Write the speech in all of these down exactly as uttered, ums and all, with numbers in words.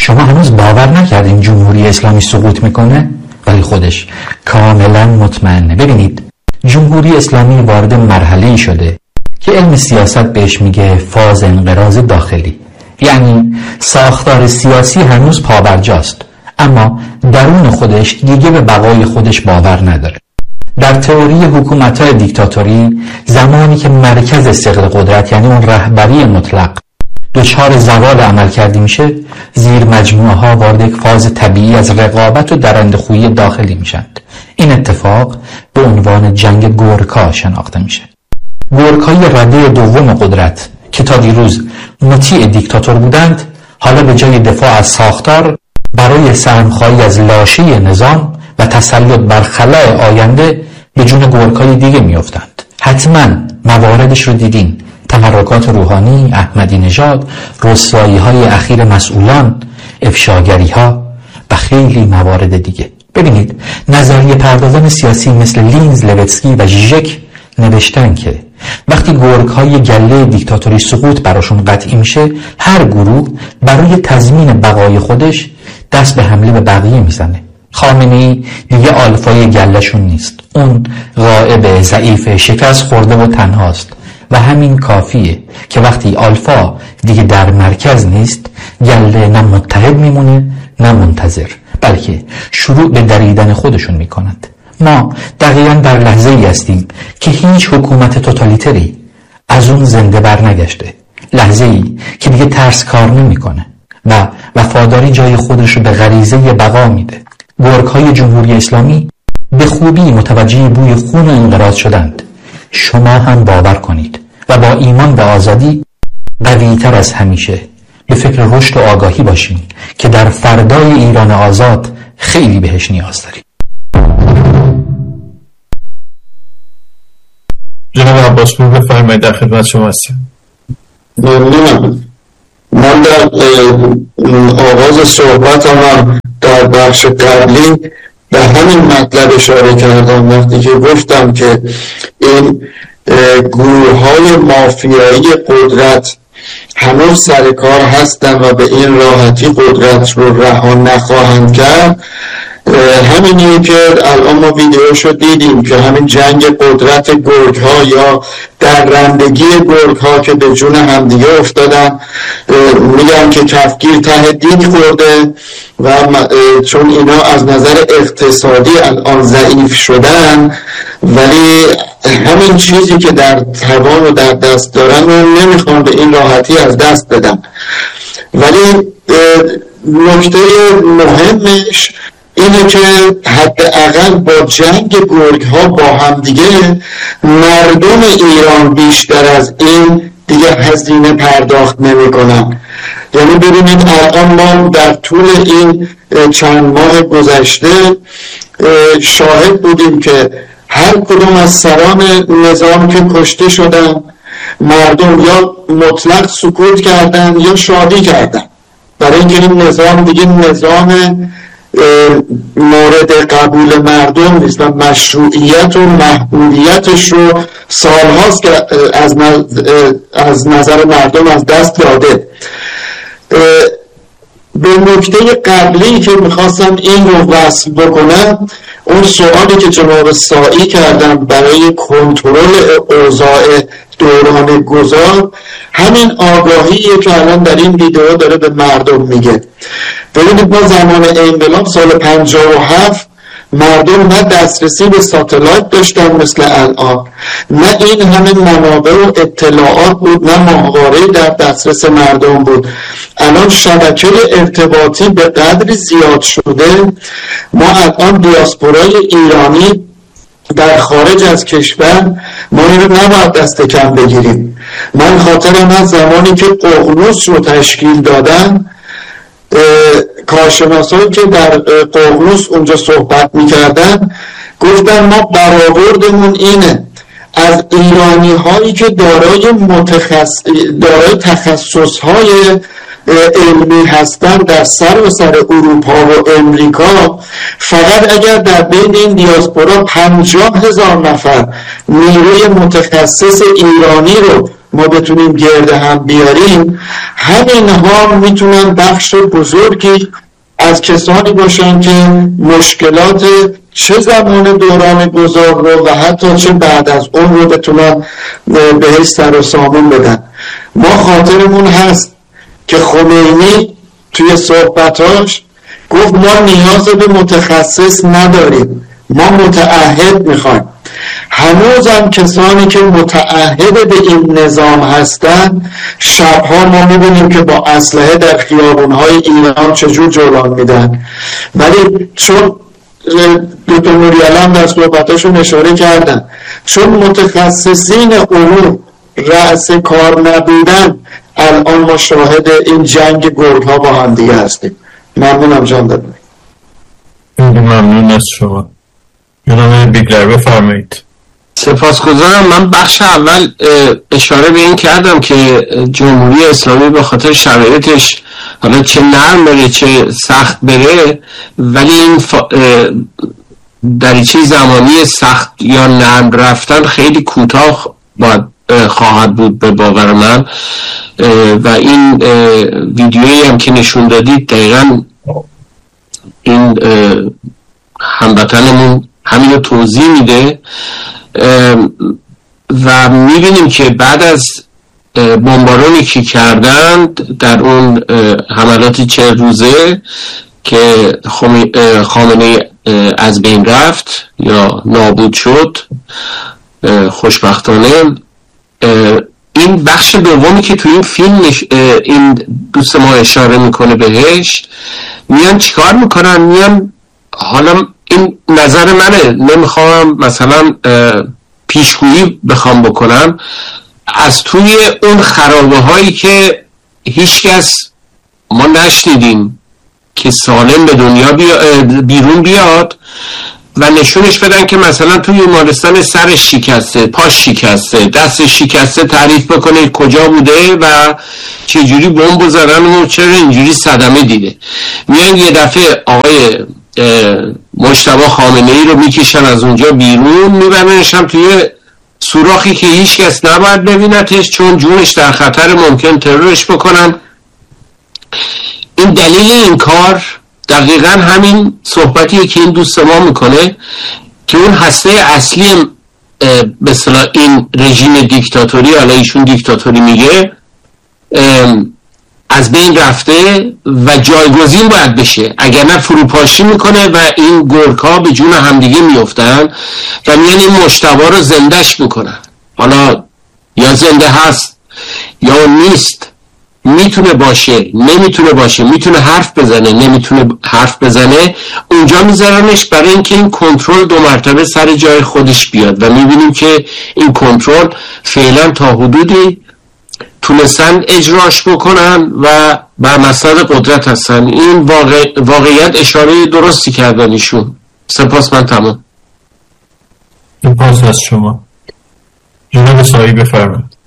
شما هنوز باور نکردین جمهوری اسلامی سقوط میکنه؟ ولی خودش کاملا مطمئنه. ببینید، جمهوری اسلامی وارد مرحله‌ای شده که علم سیاست بهش میگه فاز انقراض داخلی، یعنی ساختار سیاسی هنوز پابرجاست اما درون خودش دیگه به بقای خودش باور نداره. در تئوری حکومت‌های دیکتاتوری زمانی که مرکز ثقل قدرت، یعنی اون رهبری مطلق، دچار زوال عمل کردی میشه، زیر مجموعه ها وارد یک فاز طبیعی از رقابت و درندخویی داخلی میشند. این اتفاق به عنوان جنگ گورکا شناخته میشه. گورکای رده دوم قدرت که تا دیروز مطیع دیکتاتور بودند، حالا به جای دفاع از ساختار برای سهمخواهی از لاشه نظام و تسلط بر خلاء آینده به جون گورکای دیگه میافتند. حتما مواردش رو دیدین: تحرکات روحانی، احمدی نژاد، رسوایی های اخیر مسئولان، افشاگری ها و خیلی موارد دیگه. ببینید، نظریه پردازان سیاسی مثل لینز، لویتسکی و ژیژک نوشتن که وقتی گورکای گله دیکتاتوری سقوط براشون قطعی میشه، هر گروه برای تضمین بقای خودش دست به حمله به بقیه میزنه. خامنه‌ای دیگه آلفای گلهشون نیست، اون غائب، ضعیف، شکست خورده و تنهاست و همین کافیه که وقتی آلفا دیگه در مرکز نیست، گله نه متحد میمونه نه منتظر، بلکه شروع به دریدن خودشون میکنند. ما دقیقاً در لحظه ای هستیم که هیچ حکومت توتالیتری از اون زنده بر نگشته، لحظه ای که دیگه ترس کار نمیکنه و وفاداری جای خودش رو به غریزه بقا میده. گورکای جمهوری اسلامی به خوبی متوجه بوی خون و انقراض شدند. شما هم باور کنید و با ایمان به آزادی قوی‌تر از همیشه به فکر رشد و آگاهی باشیم که در فردای ایران آزاد خیلی بهش نیاز داریم. جناب عباسپور بفرمایید، در خدمت شما هستیم. ممنونم. من در آغاز صحبتم در بخش قبلی به همین مطلب اشاره کردم وقتی که گفتم که این گروه های مافیایی قدرت هنوز سر کار هستن و به این راحتی قدرت رو رها نخواهند کرد. همینیه که الان ما ویدیوشو دیدیم که همین جنگ قدرت گرگ ها یا درندگی گرگ ها که به جون همدیگه افتادن، میگن که کفگیر ته دیگ خورده و چون اینا از نظر اقتصادی الان ضعیف شدن، ولی همین چیزی که در توان و در دست دارن رو نمیخوان به این راحتی از دست بدن. ولی نکته مهمش اینه که حداقل با جنگ گرگ ها با هم دیگه مردم ایران بیشتر از این دیگه هزینه پرداخت نمی کنن. یعنی ببینید الان ما در طول این چند ماه گذشته شاهد بودیم که هر کدوم از سران نظام که کشته شدن، مردم یا مطلق سکوت کردن یا شادی کردن، برای اینکه این نظام دیگه نظام مورد قبول مردم نیست و مشروعیت و محبوبیتش رو سالهاست که از از نظر مردم از دست داده. به نکته قبلی که میخواستم این رو وصل بکنم، اون سوالی که جناب سائی کردم برای کنترل اوضاع دوران گذار، همین آگاهیه که الان در این ویدیو داره به مردم میگه. ببینید ما زمان انقلاب سال پنجاه و هفت مردم نه دسترسی به ساتلایت داشتن مثل الان، نه این همه منابع و اطلاعات بود، نه ماهواره در دسترس مردم بود. الان شبکه ارتباطی به قدری زیاد شده، ما الان دیاسپورای ایرانی در خارج از کشور ما این رو نباید دست کم بگیریم. من خاطرم از زمانی که ققنوس رو تشکیل دادن، کارشناسایی که در ققنوس اونجا صحبت میکردن گفتن ما برآوردمون اینه از ایرانی هایی که دارای متخصص دارای تخصص های علمی هستن در سر و سر اروپا و امریکا، فقط اگر در بین این دیاسپورا پنجاه هزار نفر نیروی متخصص ایرانی رو ما بتونیم گرد هم بیاریم، همین ها میتونن بخش بزرگی از کسانی باشن که مشکلات چه زمان دوران گذار رو و حتی چه بعد از اون رو بتونن بهش سر و سامون بدن. ما خاطرمون هست که خمینی توی صحبتاش گفت ما نیاز به متخصص نداریم، ما متعهد میخوایم. هنوزم کسانی که متعهد به این نظام هستن، شبها ما میبینیم که با اسلحه در خیابونهای ایران چجور جولان میدن، ولی چون دکتر نوری‌علم در صحبتاشون اشاره کردن، چون متخصصین علوم رأس کار نبودن، الان ما شاهد این جنگ گرگ‌ها با هم دیگه هستیم. ممنونم جان دارم. ممنون از شما. جناب بیگلر بفرمایید. سپاسگزارم. من بخش اول اشاره به این کردم که جمهوری اسلامی به خاطر شرایطش حالا چه نرم بره چه سخت بره، ولی این ف... دریچه زمانی سخت یا نرم رفتن خیلی کوتاه باید خواهد بود به باور من. و این ویدیویی هم که نشون دادید دقیقا این هموطنمون همین رو توضیح میده و میبینیم که بعد از بمبارانی که کردند در اون حملاتی چهل روزه که خامنه از بین رفت یا نابود شد خوشبختانه، این بخش دومی که تو این فیلم این دوست ما اشاره میکنه بهش، میان چیکار میکنن؟ میان، حالا این نظر منه، نمیخوام مثلا پیشگویی بخوام بکنم، از توی اون خرابه هایی که هیچ کس ما نشنیدیم که سالم به دنیا بیا بیرون بیاد و نشونش بدن که مثلا توی بیمارستان سرش شکسته، پاش شکسته، دستش شکسته، تعریف بکنه کجا بوده و چجوری بمب زدن و چرا اینجوری صدمه دیده. میان یه دفعه آقای مجتبی خامنه ای رو میکشن از اونجا بیرون، میبرنش هم توی سوراخی که هیچ کس نباید ببینتش چون جونش در خطر، ممکن ترورش بکنن. این دلیل این کار دقیقا همین صحبتیه که این دوست ما میکنه که اون هسته اصلی به اصطلاح این رژیم دیکتاتوری، حالا ایشون دیکتاتوری میگه، از بین رفته و جایگزین باید بشه، اگر نه فروپاشی میکنه و این گورکا به جون همدیگه میفتن و میان این مجتبی رو زندش میکنن. حالا یا زنده هست یا نیست، میتونه باشه نمیتونه باشه، میتونه حرف بزنه نمیتونه حرف بزنه، اونجا میذارنش برای اینکه این کنترل دو مرتبه سر جای خودش بیاد و میبینیم که این کنترل فعلا تا حدودی تونستن اجراش بکنن و بر مسند قدرت هستن. این واقع... واقعیت اشاره درستی کردن ایشون. سپاس، من تمام. سپاس از شما. جناب سایی بفرمایید.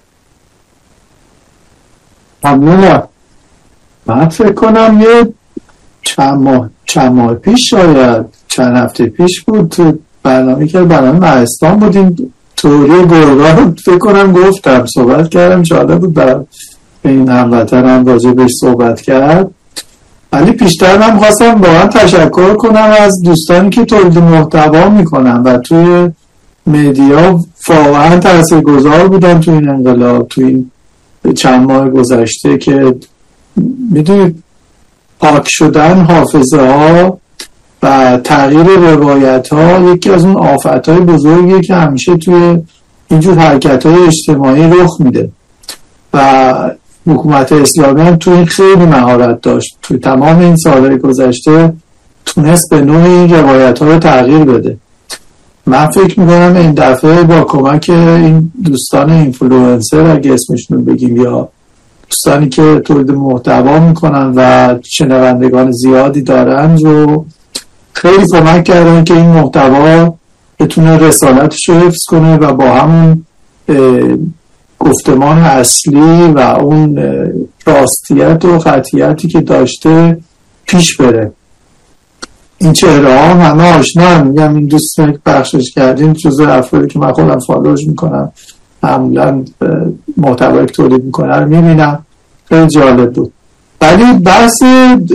ممنونم. من فکر کنم یه چند ماه چند ماه پیش، شاید چند هفته پیش بود، تو برنامه که برنامه مهستان بودیم، توری گرگا رو فکر کنم گفتم، صحبت کردم، جالب بود برای این هموطنم راجع بهش صحبت کرد. ولی پیشتر من خواستم واقعا تشکر کنم از دوستانی که تولید محتوا میکنن و توی مدیا واقعا تاثیرگذار بودن تو این انقلاب، تو این چند ماه گذشته که میدونید پاک شدن حافظه ها و تغییر روایت ها یکی از اون آفت های بزرگیه که همیشه توی اینجور حرکت های اجتماعی رخ میده و حکومت اسلامی هم توی این خیلی مهارت داشت، توی تمام این سالهای گذشته تونست به نوع این روایت ها رو تغییر بده. من فکر میکنم این دفعه با کمک این دوستان اینفلوئنسر، اگه اسمشون بگیم، یا دوستانی که تولید محتوا میکنن و شنوندگان زیادی دارن، رو خیلی کمک کردن که این محتوا بتونه رسالتش رو حفظ کنه و با همون گفتمان اصلی و اون راستیت و خطیتی که داشته پیش بره. این چهره ها همه آشنا هم، میگم این دوست بخشش کردیم، جزو افرادی که من خودم فالوش میکنم معمولا محتوایی که تولید میکنه رو میبینم، خیلی جالب بود. ولی بحث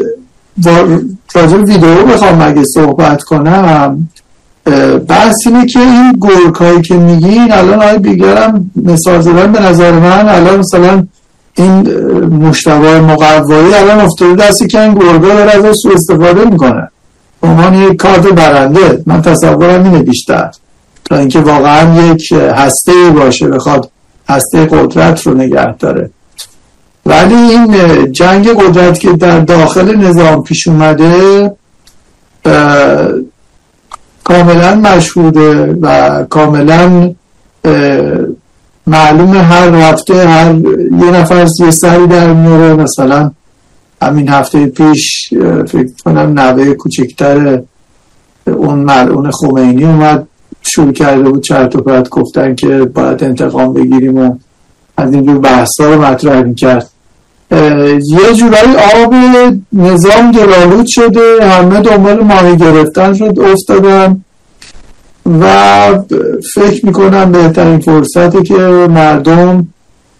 راجع ویدئو بخوام اگه صحبت کنم، بحث اینه که این گورکایی که میگین الان آقای بیگرم مثال زدن، به نظر من الان مثلا این مشتبه مقوایی الان افتاده دستی که این گورکا داره ازش سوء استفاده میکنه به عنوان یک کارت برنده. من تصورم اینه بیشتر تا اینکه واقعا یک هسته باشه بخواد هسته قدرت رو نگه داره. ولی این جنگ قدرت که در داخل نظام پیش اومده کاملا مشهوده و کاملا معلومه. هر هفته هر یه نفر یه سری در میاره. مثلا همین هفته پیش فکر کنم نوه کوچکتر اون ملعون خمینی اومد شروع کرده بود چرت و پرت گفتن که باید انتقام بگیریم و از اینجور بحثا رو مطرح میکرد. یه جورایی آب نظام گلالود شده، همه دنبال ماهی گرفتن شد افتادن و فکر میکنم بهترین فرصتی که مردم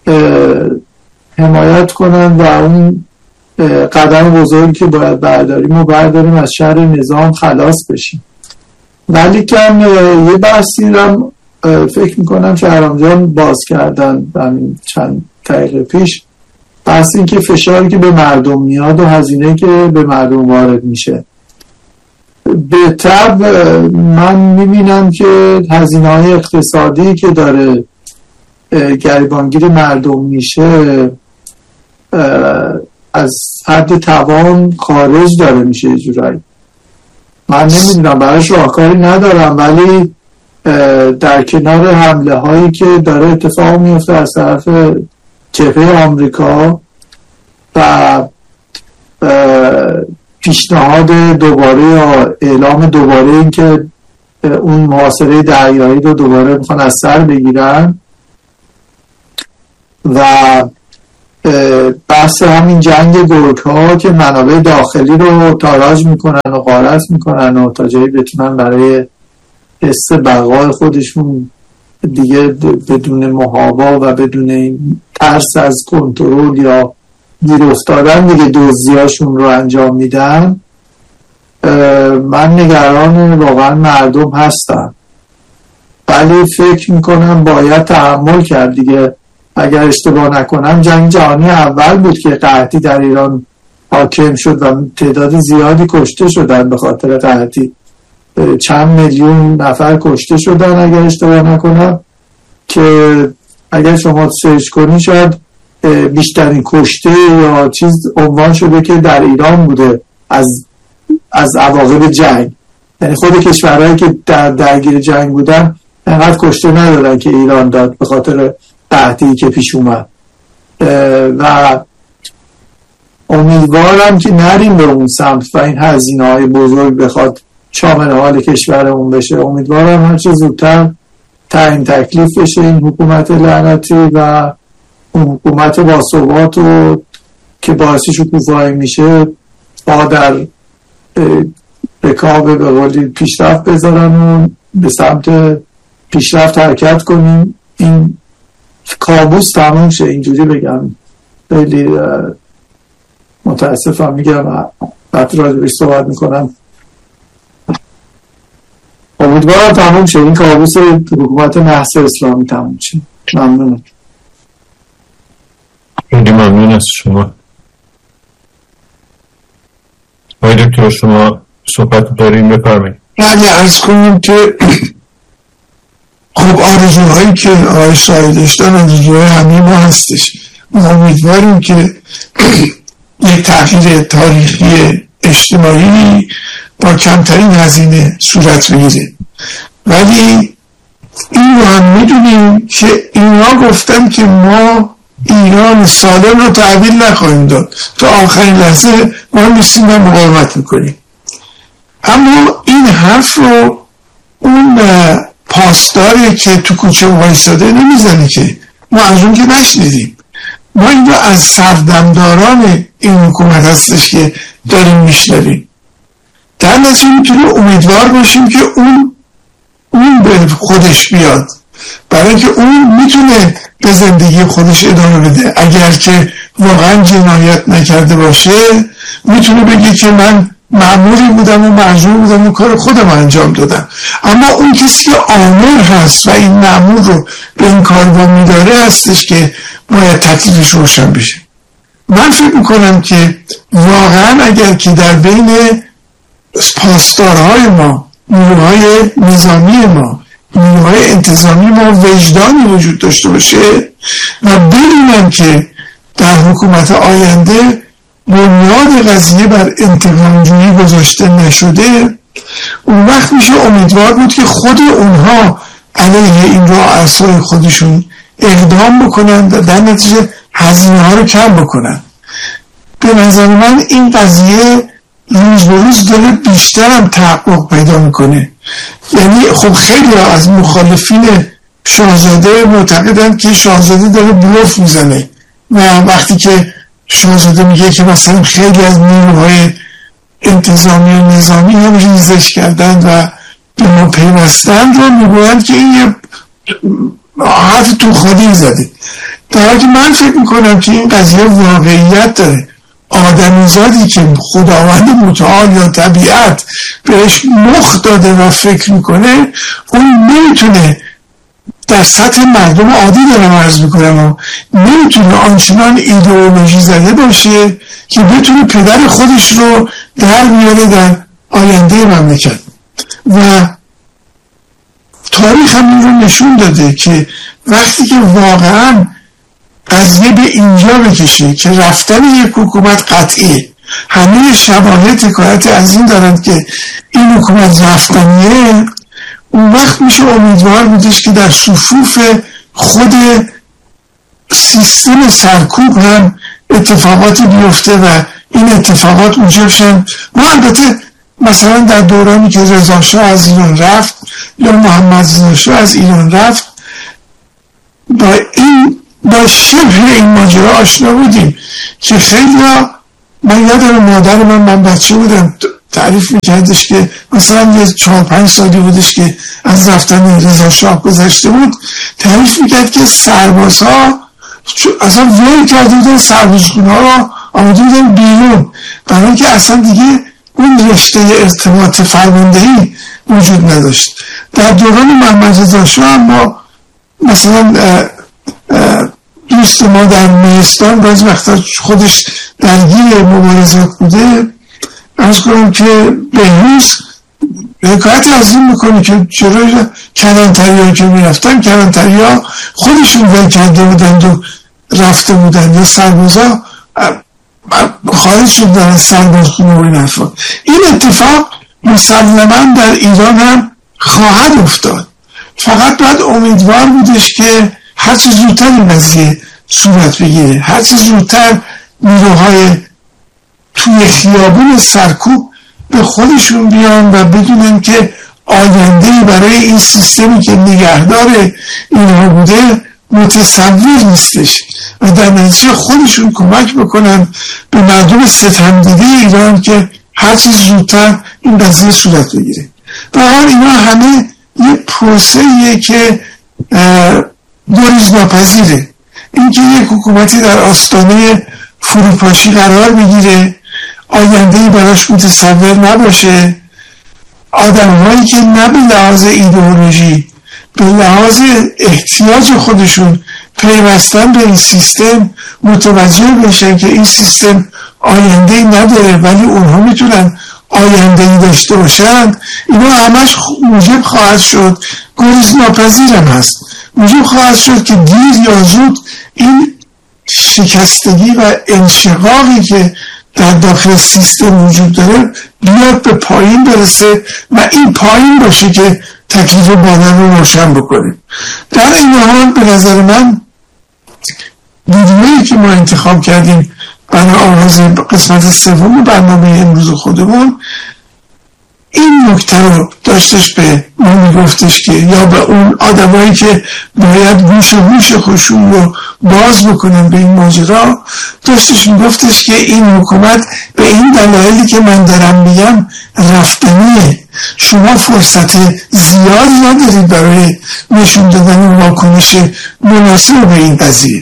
حمایت کنن و اون قدم بزرگی که باید برداریم و برداریم از شر نظام خلاص بشیم. ولی کم یه بحثی رو فکر میکنم شهرام جان باز کردن همین چند دقیقه پیش، بحث این که فشاری که به مردم میاد و هزینه‌ای که به مردم وارد میشه. به طب من میبینم که هزینه‌های اقتصادی که داره گریبانگیر مردم میشه از حد توان خارج داره میشه یه جورایی. من نمیدونم براش راهکاری ندارم، ولی در کنار حمله هایی که داره اتفاق میفته از طرف جبهه آمریکا و پیشنهاد دوباره یا اعلام دوباره این که اون محاصره دریایی رو دوباره میخوان از سر بگیرن و بحث همین جنگ گرگ ها که منابع داخلی رو تاراج میکنن و غارت میکنن و تا جایی بتونن برای حس بقای خودشون دیگه بدون محابا و بدون ترس از کنترل یا گیر افتادن دیگه دزدیاشون رو انجام میدن. من نگران واقعا مردم هستم، ولی فکر میکنم باید تحمل کرد دیگه. اگر اشتباه نکنم جنگ جهانی اول بود که قحطی در ایران حاکم شد و تعداد زیادی کشته شدن به خاطر قحطی. چند میلیون نفر کشته شدن اگر اشتباه نکنم، که اگر شما سرچ کنی شاید بیشترین کشته یا چیز عنوان شده که در ایران بوده از از عواقب جنگ. یعنی خود کشورهایی که در درگیر جنگ بودن انقدر کشته ندادن که ایران داد به خاطر قحطی که پیش اومد. و امیدوارم که نریم به اون سمت و این هزینه‌های بزرگ بخواد شامل حال کشورمون بشه. امیدوارم هر چه زودتر تعیین تکلیف بشه این حکومت لعنتی و اون حکومت باثبات و که باعث شکوفایی میشه با در رکاب به قولی پیشرفت بذارن و به سمت پیشرفت حرکت کنیم. این کابوس تموم شه، اینجوری بگم. خیلی متاسفم میگم وقتی راجبش صحبت میکنم. امیدوارم تموم شه این کابوس حکومت نحس اسلامی تموم شه. ممنونم. خیلی ممنون از شما. آقای دکتر شما صحبت داریم بفرمایید. من عرض کنیم که خب آرزوهایی که آقای شاهی داشتن آرزوهای همه ما هستش. ما امیدواریم که یک تغییر تاریخی اجتماعی با کمترین هزینه صورت بگیره، ولی این رو هم میدونیم که اینا گفتن که ما ایران سالم رو تحویل نخواهیم داد، تا آخرین لحظه ما میسیم و مقاومت میکنیم. اما این حرف رو اون پاسداری که تو کوچه وایساده نمیزنه که ما از اون که نشنیدیم. ما این رو از سردمداران این حکومت هستش که داریم میشنویم. در نتیجه میتونیم امیدوار باشیم که اون اون به خودش بیاد برای اینکه اون میتونه به زندگی خودش ادامه بده. اگر که واقعا جنایت نکرده باشه میتونه بگه که من مأموری بودم و مجبور بودم و کار خودم انجام دادم. اما اون کسی که آمر هست و این مأمور رو به این کار وامی داره هستش که باید تکلیفش روشن بشه. من فکر میکنم که واقعا اگر که در بین پاسدارهای ما، نیروهای نظامی ما، نیروهای انتظامی ما وجدانی وجود داشته باشه و بدونن که در حکومت آینده بنیاد قضیه بر انتقامجویی گذاشته نشده، اون وقت میشه امیدوار بود که خود اونها علیه این رؤسای خودشون اقدام بکنن و در نتیجه هزینه ها رو کم بکنن. به نظر من این قضیه روز به روز داره بیشتر هم تحقق پیدا میکنه. یعنی خب خیلی از مخالفین شاهزاده معتقدند که شاهزاده داره بلوف میزنه و وقتی که شاهزاده میگه که مثلا خیلی از نیروهای انتظامی و نظامی هم ریزش کردند و به ما پیوستند رو میگویند که این یه حرف تو خودی زده. در حالی که من فکر میکنم که این قضیه واقعیت داره. آدمیزادی که خداوند متعال یا طبیعت بهش مخ داده و فکر میکنه، اون نمیتونه در سطح مردم عادی دارم عرض میکنم نمیتونه آنچنان ایدئولوژی زده باشه که بتونه پدر خودش رو در میاره در آینده مملکت. و تاریخ هم این رو نشون داده که وقتی که واقعا قضیه به اینجا بکشه که رفتن یک حکومت قطعیه، همه شواهد حکایت از این دارند که این حکومت رفتنیه، اون وقت میشه امیدوار بودش که در صفوف خود سیستم سرکوب هم اتفاقاتی بیفته و این اتفاقات موجب شن. ما البته مثلا در دورانی که رضا شاه از ایران رفت یا محمد رضا شاه از ایران رفت با این با شبه این ماجرا آشنا بودیم که خیلی ها، من یادم مادر من من بچه بودم تعریف میکردش که مثلا یه چهار پنج سالی بودش که از رفتن رضا شاه گذشته بود، تعریف میکرد که سربازها اصلا ویل کرده بودن سربازخونه ها را آمده بودن بیرون برای اینکه اصلا دیگه اون رشته ارتباط فرماندهی وجود نداشت. در دوران محمد رضا شاه ما مثلا دوست ما در مهستان بعضی وقتا خودش درگیر مبارزات بوده، از کنم که بهروز حکایت از این میکنه که چرا کلانتری ها که میرفتن کلانتری ها خودشون ول کرده بودند و رفته بودند یا سربازا خارج شدن از سربازخونه و این حرفا. این اتفاق مسلماً در ایران هم خواهد افتاد، فقط باید امیدوار بودش که هرچی زودتر این قضیه صورت بگیره، هرچی زودتر نیروهای توی خیابون سرکوب به خودشون بیان و بدونن که آینده‌ای برای این سیستمی که نگهدار اینها بوده متصور نیستش و در نتیجه خودشون کمک بکنن به مردم ستمدیده ایران که هرچی زودتر این قضیه صورت بگیره. به حال اینا همه یه پروسه‌ایه که گریز ناپذیره. اینکه یک حکومتی در آستانه فروپاشی قرار بگیره، آینده‌ای براش متصور نباشه، آدم‌هایی که نه به لحاظ ایدئولوژی به لحاظ احتیاج خودشون پیوستن به این سیستم متوجه بشن که این سیستم آینده‌ای نداره ولی اونها میتونن آینده‌ای داشته باشن، اینا همش موجب خواهد شد، گریز ناپذیرم هست، موجب خواهد شد که دیر یا زود این شکستگی و انشقاقی که در داخل سیستم وجود داره بیاد به پایین برسه و این پایین باشه که تکلیف بالا رو روشن بکنه. در این حال به نظر من ویدیویی که ما انتخاب کردیم برای آغاز قسمت سوم برنامه امروز خودمون این نکته رو داشتش به ما میگفتش که یا به اون آدمایی که باید گوش و گوش خودشون رو باز بکنن به این ماجرا، داشتش میگفتش که این حکومت به این دلایلی که من دارم میگم رفتنیه شما فرصت زیادی ندارید برای نشون دادن واکنش مناسب به این قضیه.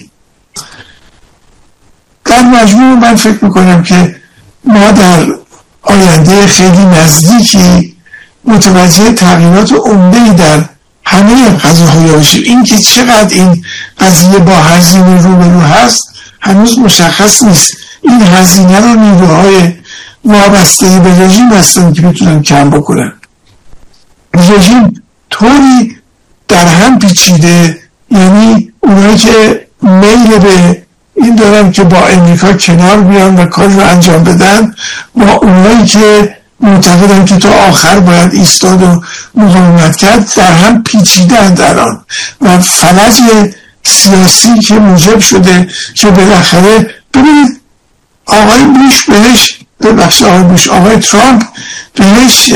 در مجموع من فکر میکنم که ما در آینده خیلی نزدیکی متوجه تغییرات عمده‌ای در همه قضاهای باشیم. این که چقدر این قضیه با هزینه روبرو هست هنوز مشخص نیست. این هزینه رو نیروهای وابسته به رژیم هستن که میتونن کم بکنن. رژیم طوری در هم پیچیده، یعنی اونایی که میل به این دارن که با امریکا کنار بیان و کار رو انجام بدن، با اونایی که معتقدن که تا آخر باید ایستاد و مقاومت کرد، در هم پیچیدن در آن و فلج سیاسی که موجب شده که بالاخره ببینید آقای بوش بهش ببخش آقای بوش آقای ترامپ بهش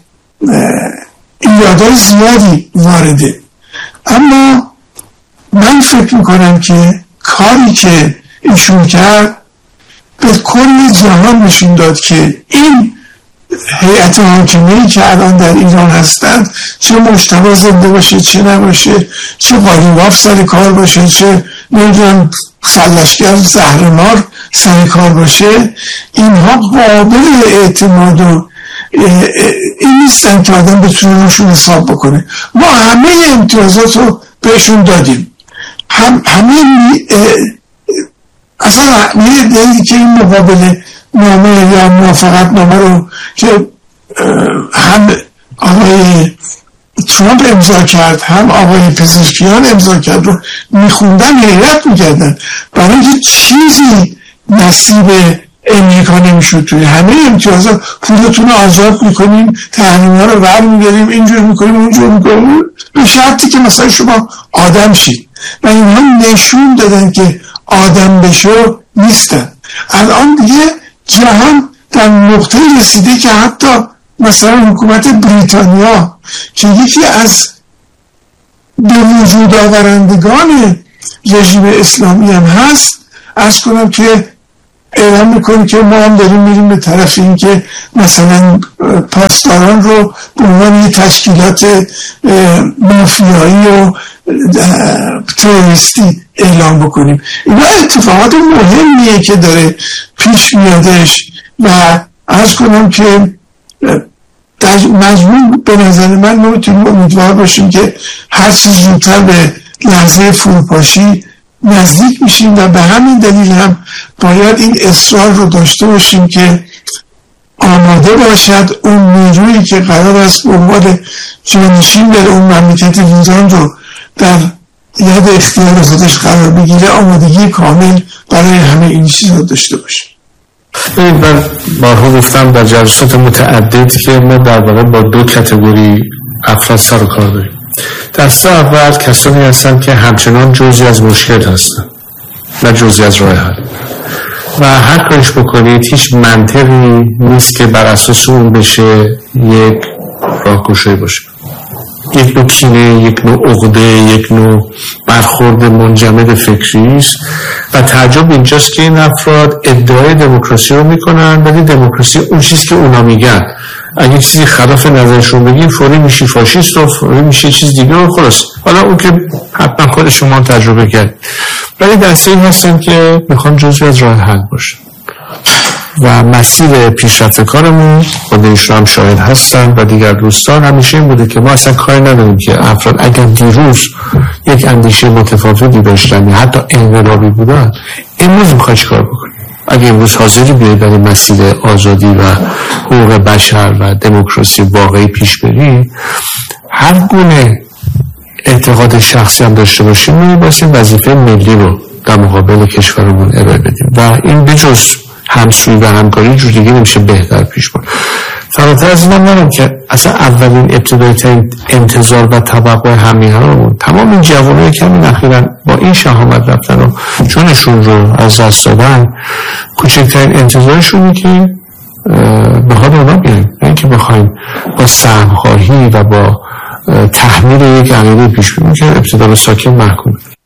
ایرادای زیادی وارده، اما من فکر میکنم که کاری که ایشون کرد به کل جهان نشون داد که این هیئت حاکمه‌ای که الان در ایران هستند، چه مجتبی زنده باشه چه نباشه، چه قالیباف سر کار باشه چه نمیدونم سرلشکر زهرمار سر کار باشه، اینها قابل اعتماد و این نیستن که آدم بتونه روشون حساب بکنه. ما همه امتیازات رو بهشون دادیم، هم همه اصلا یه دیگه که این مقابل نامه یا موافقت نامه رو که هم آقای ترامپ امضا کرد هم آقای پزشکیان امضا کرد رو میخوندن حیرت میکردن، برای اینکه چیزی نصیب امریکا نمیشد. توی همه امتیازات پولتون رو آزاد میکنیم، تحریم‌ها رو ور میداریم، اینجور میکنیم اونجور میکنیم، به شرطی که مثلا شما آدم شید. و اینها نشون دادن که آدم بشو نیستن. الان دیگه جهان در نقطه رسیده که حتی مثلا حکومت بریتانیا که یکی از به وجود آورندگان رژیم اسلامی هم هست، عرض کنم که اعلام میکنیم که ما هم داریم میریم به طرف این که مثلا پاسداران رو به عنوان تشکیلات مافیایی و تروریستی اعلام بکنیم. اینا اتفاقات مهمیه که داره پیش میادش و عرض کنم که در مجموع به نظر من ما میتونیم امیدوار باشیم که هر چیز زودتر به لحظه فروپاشی نزدیک میشیم و به همین دلیل هم باید این اصرار رو داشته باشیم که آماده باشد اون نیرویی که قرار است به عنوان جانشین در اون مملکت ویران رو در یاد اختیار خودش قرار بگیره، آمادگی کامل برای همه این چیزا داشته باشه. من بارها گفتم در جلسات متعدد که ما در واقع با دو کاتگوری افراد سر و کار داریم. دسته اول کسانی هستند که همچنان جزئی از مشکل هستند و جزئی از راه حل و هر کارش بکنید هیچ منطقی نیست که بر اساس اون بشه یک راهگشایی باشه. یک نوع کینه، یک نوع عقده، یک نوع برخورد منجمد فکری است و تعجب اینجاست که این افراد ادعای دموکراسی رو میکنن، ولی دموکراسی اون چیزی که اونا میگن، اگه چیزی خلاف نظرشون بگین فوری میشی فاشیست و فوری میشی چیز دیگه و خلاص. حالا اون که حتما خود شما تجربه کرد، ولی دسته این هستن که میخوان جزئی از راه حل باشن و مسیر پیشرفت کارمون خود ایشون هم شاهد هستن و دیگر دوستان همیشه این بوده که ما اصلا کاری نداریم که افراد اگر دیروز یک اندیشه متفاوتی داشتن یا حتی انقلابی بودن امروز میخواد چیکار بکنیم. اگه امروز حاضری بیاید در مسیر آزادی و حقوق بشر و دموکراسی واقعی پیش بریم، هر گونه اعتقاد شخصی هم داشته باشیم میبایست وظیفه ملی رو در مقابل کشورمون ارائه بدیم و این بجز همسویی و همکاری جور دیگه نمیشه بهتر پیش برد. فراتر از این هم دارم که اصلا اولین ابتدای انتظار و توقع همه ها تمام این جوانایی که همین اخیراً با این شهامت رفتن و جونشون رو از دست دادن، کوچکترین انتظارشونه که به حال اونا بیایم، نه اینکه بخوایم با سهمخواهی و با تحمیل یک عقیده پیش بریم که ابتدا به ساکن محکوم.